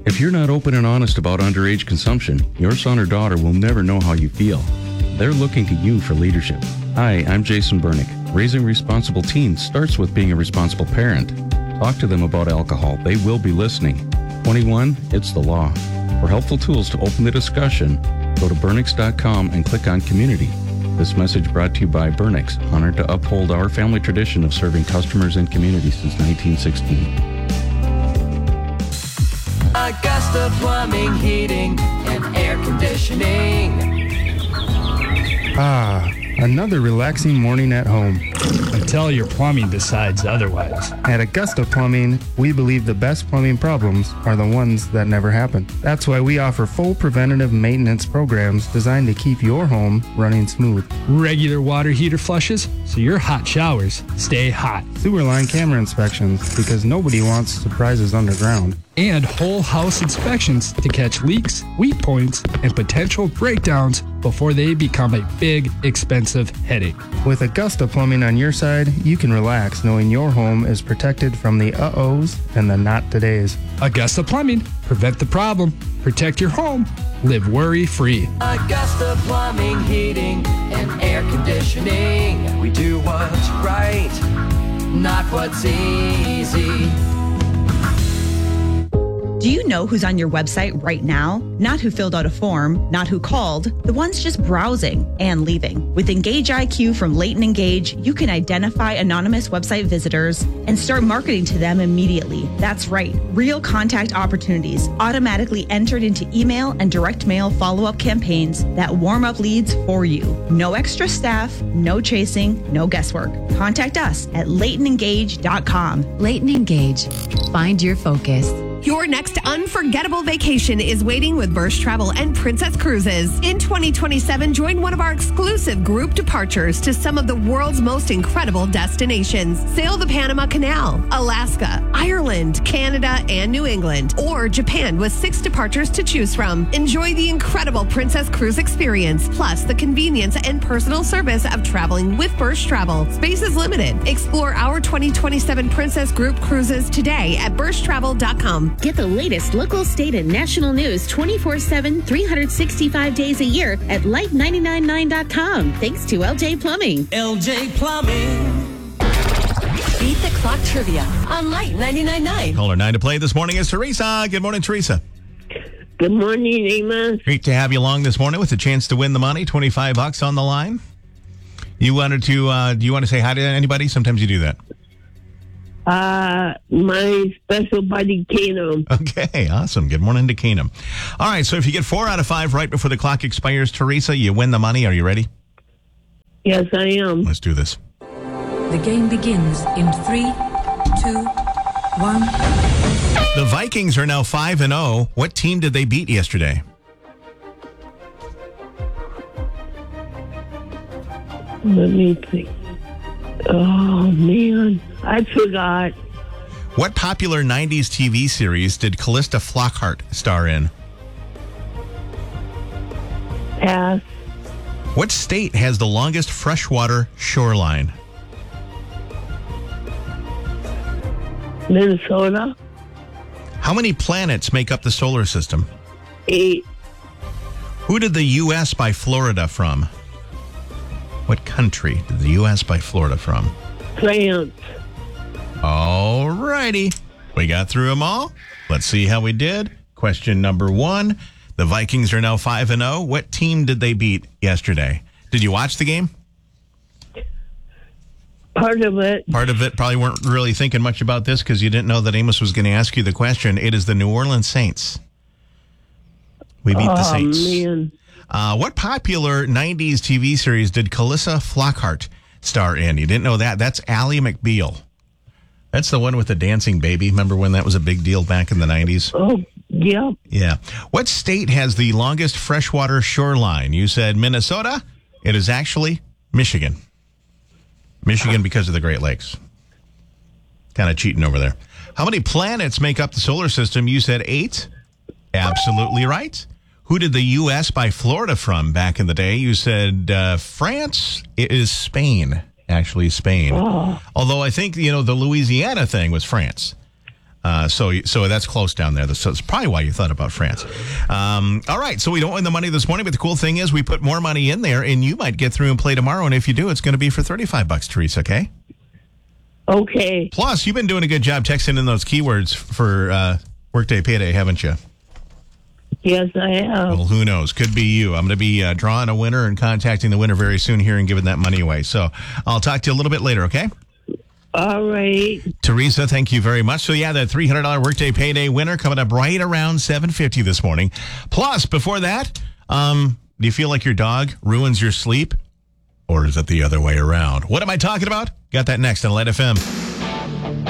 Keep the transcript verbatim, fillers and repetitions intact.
If you're not open and honest about underage consumption, your son or daughter will never know how you feel. They're looking to you for leadership. Hi, I'm Jason Bernick. Raising responsible teens starts with being a responsible parent. Talk to them about alcohol. They will be listening. twenty-one, it's the law. For helpful tools to open the discussion, go to burnix dot com and click on Community. This message brought to you by Burnix, honored to uphold our family tradition of serving customers and communities since nineteen sixteen. Augusta Plumbing, Heating, and Air Conditioning. Ah, another relaxing morning at home. Until your plumbing decides otherwise. At Augusta Plumbing, we believe the best plumbing problems are the ones that never happen. That's why we offer full preventative maintenance programs designed to keep your home running smooth. Regular water heater flushes, so your hot showers stay hot. Sewer line camera inspections, because nobody wants surprises underground. And whole house inspections to catch leaks, weak points, and potential breakdowns before they become a big, expensive headache. With Augusta Plumbing on your side, you can relax knowing your home is protected from the uh-ohs and the not-todays. Augusta Plumbing. Prevent the problem. Protect your home. Live worry-free. Augusta Plumbing, Heating, and Air Conditioning. We do what's right, not what's easy. Do you know who's on your website right now? Not who filled out a form, not who called, the ones just browsing and leaving. With Engage I Q from Leighton Engage, you can identify anonymous website visitors and start marketing to them immediately. That's right, real contact opportunities automatically entered into email and direct mail follow-up campaigns that warm up leads for you. No extra staff, no chasing, no guesswork. Contact us at leighton engage dot com. Leighton Engage. Find your focus. Your next unforgettable vacation is waiting with Bursch Travel and Princess Cruises. In twenty twenty-seven, join one of our exclusive group departures to some of the world's most incredible destinations. Sail the Panama Canal, Alaska, Ireland, Canada, and New England, or Japan with six departures to choose from. Enjoy the incredible Princess Cruise experience, plus the convenience and personal service of traveling with Bursch Travel. Space is limited. Explore our twenty twenty-seven Princess Group Cruises today at bursch travel dot com. Get the latest local, state, and national news twenty-four seven, three hundred sixty-five days a year at light nine nine nine dot com. Thanks to L J Plumbing. L J Plumbing. Beat the Clock Trivia on Light ninety-nine point nine. Caller nine to play this morning is Teresa. Good morning, Teresa. Good morning, Amos. Great to have you along this morning with a chance to win the money, twenty-five bucks on the line. You wanted to, uh, do you want to say hi to anybody? Sometimes you do that. Uh, my special buddy, Keenum. Okay, awesome. Good morning to Keenum. All right, so if you get four out of five right before the clock expires, Teresa, you win the money. Are you ready? Yes, I am. Let's do this. The game begins in three, two, one. The Vikings are now five and oh. What team did they beat yesterday? Let me think. Oh, man. I forgot. What popular nineties T V series did Callista Flockhart star in? Pass. What state has the longest freshwater shoreline? Minnesota. How many planets make up the solar system? Eight. Who did the U S buy Florida from? What country did the U S buy Florida from? France. All righty. We got through them all. Let's see how we did. Question number one. The Vikings are now five and oh. What team did they beat yesterday? Did you watch the game? Part of it. Part of it. Probably weren't really thinking much about this because you didn't know that Amos was going to ask you the question. It is the New Orleans Saints. We beat oh, the Saints. Man. Uh, what popular nineties T V series did Callista Flockhart star in? You didn't know that? That's Ally McBeal. That's the one with the dancing baby. Remember when that was a big deal back in the nineties? Oh, yeah. Yeah. What state has the longest freshwater shoreline? You said Minnesota. It is actually Michigan. Michigan because of the Great Lakes. Kind of cheating over there. How many planets make up the solar system? You said eight. Absolutely right. Who did the U S buy Florida from back in the day? You said uh, France. It is Spain. Actually, Spain. Oh. Although I think, you know, the Louisiana thing was France. Uh, so so that's close down there. So it's probably why you thought about France. Um, all right, so we don't win the money this morning, but the cool thing is we put more money in there, and you might get through and play tomorrow. And if you do, it's going to be for thirty-five bucks, Teresa, okay? Okay. Plus, you've been doing a good job texting in those keywords for uh, Workday Payday, haven't you? Yes, I have. Well, who knows? Could be you. I'm going to be uh, drawing a winner and contacting the winner very soon here and giving that money away. So I'll talk to you a little bit later, okay? All right. Teresa, thank you very much. So, yeah, that three hundred dollars Workday Payday winner coming up right around seven fifty this morning. Plus, before that, um, do you feel like your dog ruins your sleep? Or is it the other way around? What am I talking about? Got that next on Light F M.